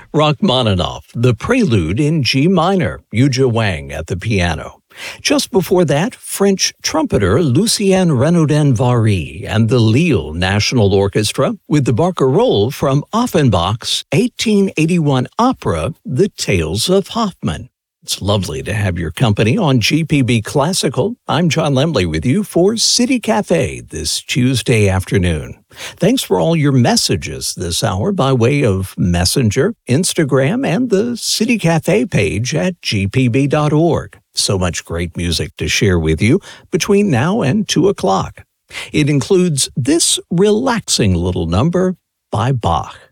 Rachmaninoff, the Prelude in G minor, Yuja Wang at the piano. Just before that, French trumpeter Lucien Renaudin-Vary and the Lille National Orchestra with the barcarolle from Offenbach's 1881 opera, The Tales of Hoffmann. It's lovely to have your company on GPB Classical. I'm John Lemley with you for City Cafe this Tuesday afternoon. Thanks for all your messages this hour by way of Messenger, Instagram, and the City Cafe page at gpb.org. So much great music to share with you between now and 2 o'clock. It includes this relaxing little number by Bach.